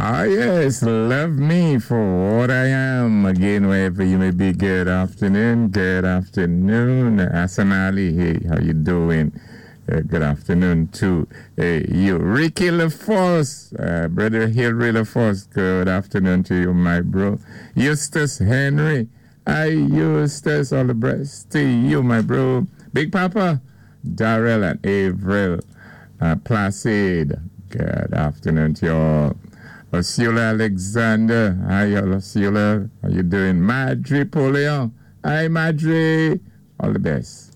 Ah, yes, love me for what I am. Again, wherever you may be, good afternoon. Good afternoon. Asanali, hey, how you doing? Good afternoon to you. Ricky LaForce, Brother Hilary LaForce, good afternoon to you, my bro. Eustace Henry, hi, Eustace, all the best to you, my bro. Big Papa, Darrell and Avril, Placid, good afternoon to you all. Osula Alexander, hi, Osula, how you doing? Madri Polion, hi, Madri, all the best.